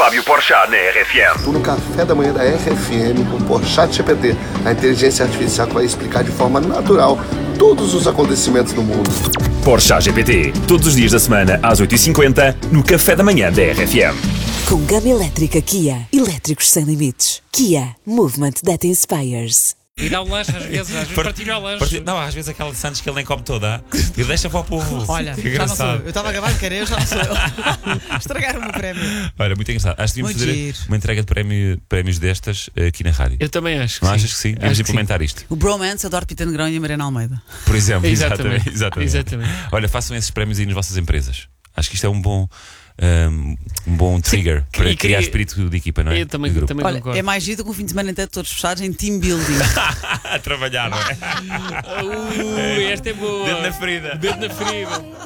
Fábio Porchat na RFM. Estou no café da manhã da RFM com o Porchat GPT, a inteligência artificial que vai explicar de forma natural todos os acontecimentos do mundo. Porchat GPT, todos os dias da semana às 8h50 no café da manhã da RFM. Com gama elétrica Kia. Elétricos sem limites. Kia. Movement that inspires. E dá um lanche às vezes partilha o lanche. Não, às vezes aquela de Santos que ele nem come toda e deixa para o povo. Olha, que já não sou eu. engraçado. Eu estava a acabar de querer, já não sou eu. Estragaram-me o prémio. Olha, muito engraçado. Acho que devíamos Muito fazer giro. uma entrega de prémios destas aqui na rádio. Eu também acho que Não sim. achas que sim? Devíamos Acho que implementar isto. O Bromance, adoro Pita Negrão e a Mariana Almeida. Por exemplo, Exatamente. exatamente. Olha, façam esses prémios aí nas vossas empresas. Acho que isto é um bom trigger para e criar queria- espírito de equipa, não é? Eu também, De grupo. também Olha, concordo. é mais giro que um fim de semana inteiro todos fechados em team building. A trabalhar, não é? Esta é boa. Dedo na ferida. Dedo na ferida.